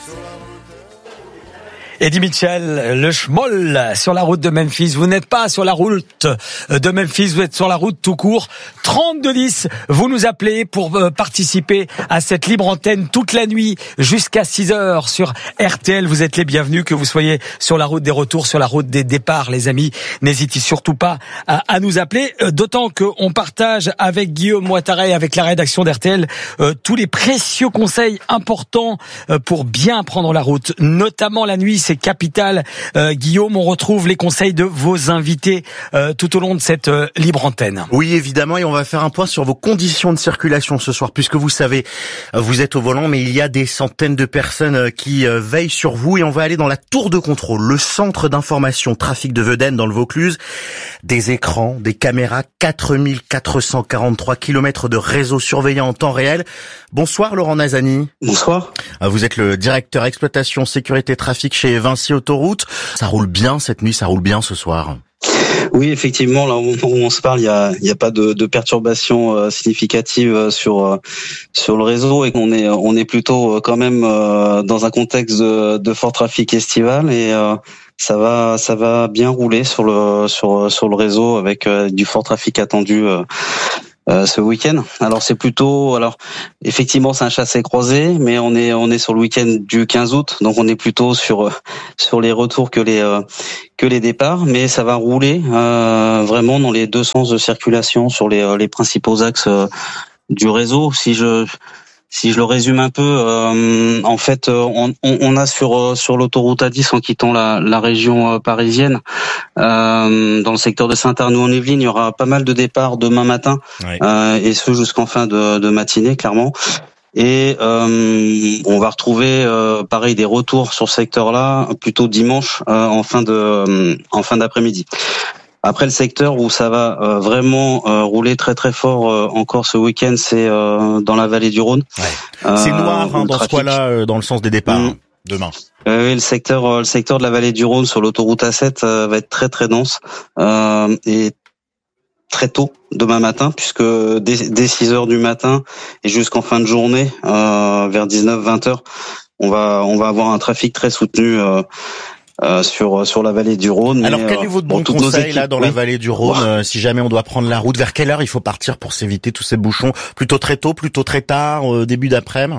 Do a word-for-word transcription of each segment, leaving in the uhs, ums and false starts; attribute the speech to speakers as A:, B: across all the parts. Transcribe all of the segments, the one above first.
A: Eddie Mitchell, le schmoll sur la route de Memphis. Vous n'êtes pas sur la route de Memphis, vous êtes sur la route tout court. trente-deux dix, vous nous appelez pour participer à cette libre antenne toute la nuit jusqu'à six heures sur R T L. Vous êtes les bienvenus, que vous soyez sur la route des retours, sur la route des départs, les amis. N'hésitez surtout pas à, à nous appeler, d'autant qu'on partage avec Guillaume Ouattara et avec la rédaction d'R T L euh, tous les précieux conseils importants euh, pour bien prendre la route, notamment la nuit. C'est capital. Euh, Guillaume, on retrouve les conseils de vos invités euh, tout au long de cette euh, libre antenne.
B: Oui, évidemment, et on va faire un point sur vos conditions de circulation ce soir, puisque vous savez, vous êtes au volant, mais il y a des centaines de personnes qui euh, veillent sur vous, et on va aller dans la tour de contrôle, le centre d'information trafic de Vedène dans le Vaucluse. Des écrans, des caméras, quatre mille quatre cent quarante-trois kilomètres de réseau surveillé en temps réel. Bonsoir Laurent Nazani.
C: Bonsoir.
B: Vous êtes le directeur exploitation sécurité trafic chez Vinci Autoroute. Ça roule bien cette nuit, ça roule bien ce soir.
C: Oui, effectivement, là où on se parle, il y a, il y a pas de, de perturbations euh, significatives sur euh, sur le réseau, et qu'on est on est plutôt euh, quand même euh, dans un contexte de, de fort trafic estival, et euh, ça va ça va bien rouler sur le sur sur le réseau avec euh, du fort trafic attendu. Euh, Euh, ce week-end. Alors c'est plutôt, alors effectivement c'est un chassé-croisé, mais on est on est sur le week-end du quinze août, donc on est plutôt sur sur les retours que les euh, que les départs, mais ça va rouler euh, vraiment dans les deux sens de circulation sur les les principaux axes euh, du réseau. Si je Si je le résume un peu, euh, en fait, on, on a sur sur l'autoroute A dix, en quittant la, la région parisienne, euh, dans le secteur de Saint-Arnoux-en-Yvelines, il y aura pas mal de départs demain matin, ouais. euh, et ce jusqu'en fin de, de matinée, clairement. Et euh, on va retrouver, euh, pareil, des retours sur ce secteur-là plutôt dimanche, euh, en fin de euh, en fin d'après-midi. Après, le secteur où ça va euh, vraiment euh, rouler très très fort euh, encore ce week-end, c'est euh, dans la vallée du Rhône.
B: Ouais. C'est euh, noir hein, dans ce coin-là, euh, dans le sens des départs, mmh. demain.
C: Euh, oui, le secteur, euh, le secteur de la vallée du Rhône sur l'autoroute A sept euh, va être très très dense euh, et très tôt demain matin, puisque dès, dès six heures du matin et jusqu'en fin de journée, euh, vers dix-neuf vingt heures, on va on va avoir un trafic très soutenu. Euh, Euh, sur sur la vallée du Rhône.
B: Alors mais, quel est votre bon bon, conseil là dans oui. la vallée du Rhône, euh, si jamais on doit prendre la route, vers quelle heure il faut partir pour s'éviter tous ces bouchons? Plutôt très tôt, plutôt très tard, euh, début d'après-midi?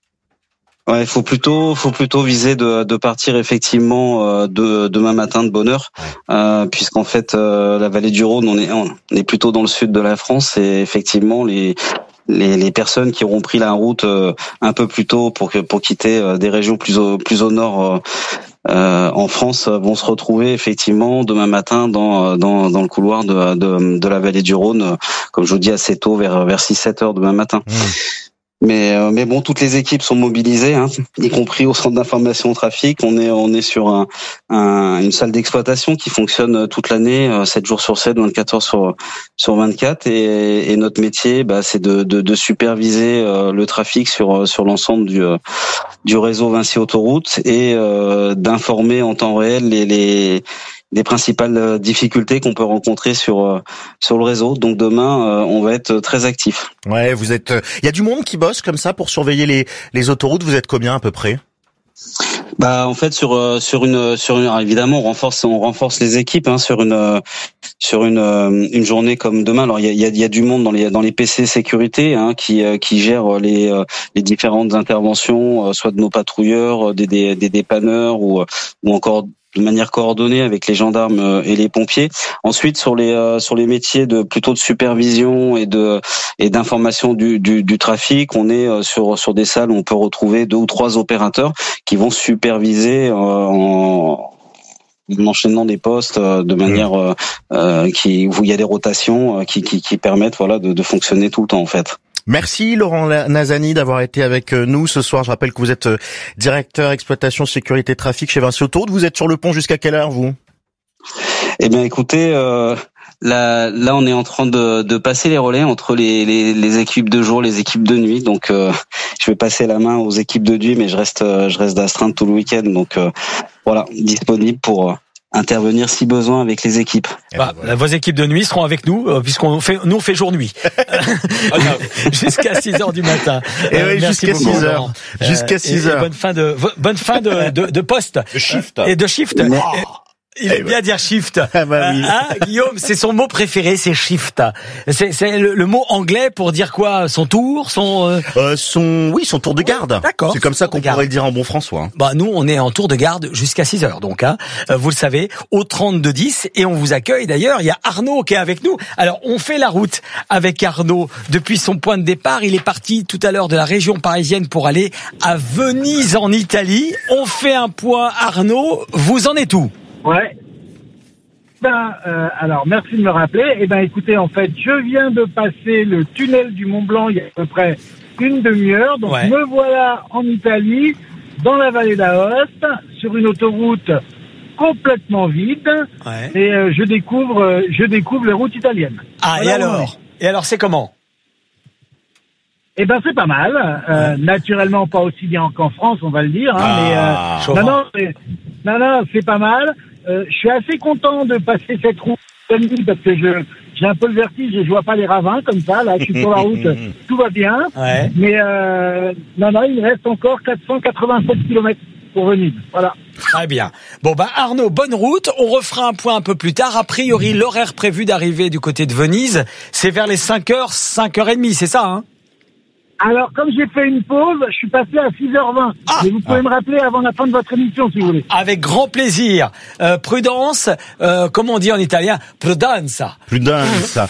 C: Ouais, il faut plutôt faut plutôt viser de de partir effectivement euh, de demain matin de bonne heure, ouais. euh, puisqu'en fait euh, la vallée du Rhône, on est on est plutôt dans le sud de la France, et effectivement les Les, les personnes qui auront pris la route euh, un peu plus tôt pour que pour quitter euh, des régions plus au plus au nord euh, euh, en France euh, vont se retrouver effectivement demain matin dans dans dans le couloir de de, de la vallée du Rhône, euh, comme je vous dis, assez tôt, vers vers six sept heures demain matin. Mmh. Mais euh, mais bon, toutes les équipes sont mobilisées, hein, y compris au centre d'information trafic. On est on est sur un, un une salle d'exploitation qui fonctionne toute l'année, euh, sept jours sur sept, vingt-quatre heures sur sur vingt-quatre, et, et notre métier, bah, c'est de de, de superviser euh, le trafic sur sur l'ensemble du euh, du réseau Vinci Autoroute, et euh, d'informer en temps réel les les les principales difficultés qu'on peut rencontrer sur sur le réseau. Donc demain, on va être très actifs.
B: Ouais, vous êtes. Il y a du monde qui bosse comme ça pour surveiller les les autoroutes. Vous êtes combien à peu près?
C: Bah en fait sur sur une sur une alors évidemment on renforce on renforce les équipes hein, sur une sur une une journée comme demain. Alors il y a il y a du monde dans les dans les P C sécurité hein, qui qui gèrent les les différentes interventions, soit de nos patrouilleurs, des des, des dépanneurs, ou ou encore de manière coordonnée avec les gendarmes et les pompiers. Ensuite, sur les euh, sur les métiers de plutôt de supervision et de et d'information du, du du trafic, on est sur sur des salles où on peut retrouver deux ou trois opérateurs qui vont superviser euh, en en enchaînant des postes euh, de manière euh, euh, qui où il y a des rotations euh, qui qui qui permettent voilà de, de fonctionner tout le temps en fait.
B: Merci Laurent Nazani d'avoir été avec nous ce soir. Je rappelle que vous êtes directeur exploitation sécurité trafic chez Vinci Autoroute. Vous êtes sur le pont jusqu'à quelle heure, vous?
C: Eh bien, écoutez, euh, là, là, on est en train de, de passer les relais entre les, les, les équipes de jour, les équipes de nuit. Donc, euh, je vais passer la main aux équipes de nuit, mais je reste, je reste d'astreinte tout le week-end. Donc, euh, voilà, disponible pour intervenir si besoin avec les équipes.
A: Bah, vos équipes de nuit seront avec nous, euh, puisqu'on fait, nous on fait jour-nuit. Jusqu'à six heures du matin.
B: Et euh, oui, jusqu'à six heures.
A: Euh,
B: jusqu'à six heures.
A: Bonne fin de, bonne fin de, de, de poste.
D: De shift.
A: Et de shift.
C: Mais...
A: Il aime bien dire shift.
B: Ah bah oui.
A: Hein, Guillaume, c'est son mot préféré, c'est shift. C'est, c'est le, le mot anglais pour dire quoi? Son tour, son. Euh...
B: Euh, son, oui, son tour de garde.
A: D'accord.
B: C'est comme ça qu'on pourrait le dire en bon François. Hein.
A: Bah nous, on est en tour de garde jusqu'à six heures, donc. Hein, euh, vous le savez, au trente-deux dix, et on vous accueille. D'ailleurs, il y a Arnaud qui est avec nous. Alors, on fait la route avec Arnaud depuis son point de départ. Il est parti tout à l'heure de la région parisienne pour aller à Venise en Italie. On fait un point, Arnaud. Vous en êtes où?
E: Ouais. Ben, euh, alors, merci de me rappeler. Eh ben, écoutez, en fait, je viens de passer le tunnel du Mont Blanc il y a à peu près une demi-heure. Donc,
A: ouais.
E: me voilà en Italie, dans la vallée d'Aoste, sur une autoroute complètement vide.
A: Ouais.
E: Et euh, je découvre, euh, je découvre les routes italiennes.
A: Ah,
E: voilà
A: et alors? Et alors, c'est comment?
E: Eh ben, c'est pas mal. Euh, ouais. Naturellement, pas aussi bien qu'en France, on va le dire. Hein,
B: ah,
E: mais, euh, non, non, c'est, non, non, c'est pas mal. Euh, je suis assez content de passer cette route parce que je j'ai un peu le vertige et je vois pas les ravins comme ça. Là, je suis sur la route, tout va bien.
A: Ouais.
E: Mais euh, non, non, il me reste encore quatre cent quatre-vingt-sept kilomètres pour Venise. Voilà.
A: Très bien. Bon bah Arnaud, bonne route. On refera un point un peu plus tard. A priori, l'horaire prévu d'arriver du côté de Venise, c'est vers les cinq heures, cinq heures trente, c'est ça, hein?
E: Alors, comme j'ai fait une pause, je suis passé à six heures vingt.
A: Ah,
E: mais vous pouvez ah. me rappeler avant la fin de votre émission, si vous voulez.
A: Avec grand plaisir. Euh, prudence, euh, comment on dit en italien? Prudenza.
B: Prudenza.